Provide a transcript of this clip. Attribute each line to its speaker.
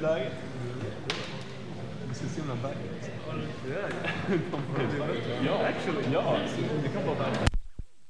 Speaker 1: läget? Du ser så himla berg. Ja, actually. Ja, det kan vara värre.